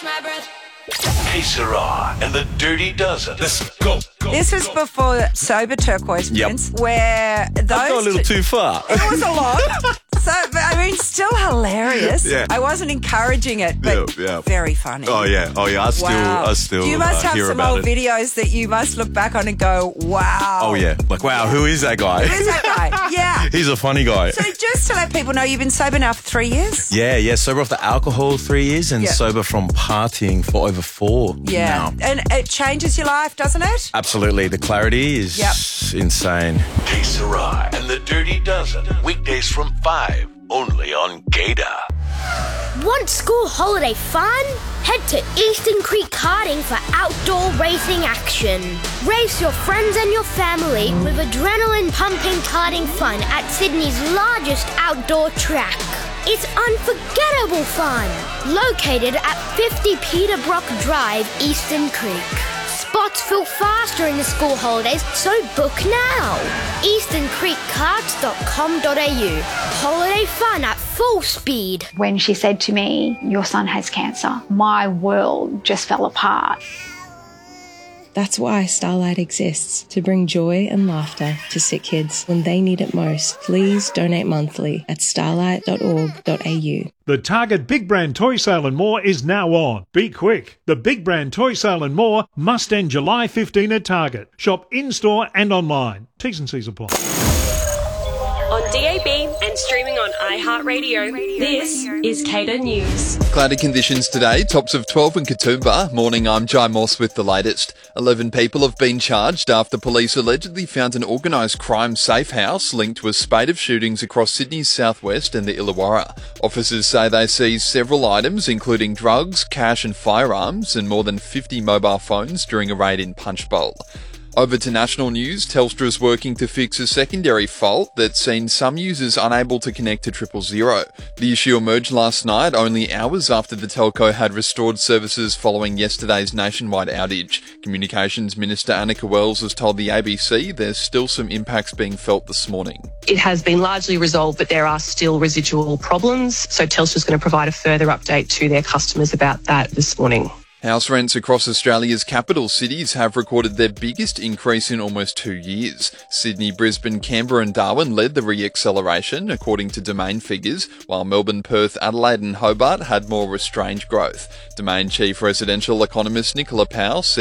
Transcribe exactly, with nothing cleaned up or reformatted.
catch my breath. Hey, Sarah and the Dirty Dozen. Let's go. go This was go. before Sober Turquoise Yep. Prince, where those... I've gone a little too far. It was a lot. So, but, I mean, still hilarious. Yeah. I wasn't encouraging it, but Yeah, yeah. very funny. Oh, yeah. Oh, yeah. I still, Wow. I still You must uh, have hear some about old it. videos that you must look back on and go, wow. Oh, yeah. Like, wow, who is that guy? Who's that guy? Yeah. He's a funny guy. So just to let people know, you've been sober now for three years? Yeah, yeah. Sober off the alcohol three years and Yeah. sober from partying for over four Yeah. now. And it changes your life, doesn't it? Absolutely. The clarity is Yep. insane. Hey, Sarah and the Dirty Dozen. Weekdays from five, only on Gator. Want school holiday fun? Head to Eastern Creek Karting for outdoor racing action. Race your friends and your family with adrenaline-pumping karting fun at Sydney's largest outdoor track. It's unforgettable fun. Located at fifty Peterbrook Drive, Eastern Creek. Spots fill fast during the school holidays, so book now. eastern creek karts dot com dot a u. Holiday fun at full speed. When she said to me, your son has cancer, my world just fell apart. That's why Starlight exists, to bring joy and laughter to sick kids when they need it most. Please donate monthly at starlight dot org dot a u. The Target Big Brand Toy Sale and More is now on. Be quick. The Big Brand Toy Sale and More must end July fifteenth at Target. Shop in-store and online. T's and C's apply. On D A B and streaming on iHeartRadio, this is Cater News. Cloudy conditions today, tops of twelve in Katoomba. Morning, I'm Jai Moss with the latest. eleven people have been charged after police allegedly found an organised crime safe house linked to a spate of shootings across Sydney's southwest and the Illawarra. Officers say they seized several items, including drugs, cash and firearms, and more than fifty mobile phones during a raid in Punchbowl. Over to national news, Telstra is working to fix a secondary fault that's seen some users unable to connect to triple zero. The issue emerged last night, only hours after the telco had restored services following yesterday's nationwide outage. Communications Minister Annika Wells has told the A B C there's still some impacts being felt this morning. It has been largely resolved, but there are still residual problems. So Telstra is going to provide a further update to their customers about that this morning. House rents across Australia's capital cities have recorded their biggest increase in almost two years. Sydney, Brisbane, Canberra and Darwin led the re-acceleration, according to Domain figures, while Melbourne, Perth, Adelaide and Hobart had more restrained growth. Domain Chief Residential Economist Nicola Powell said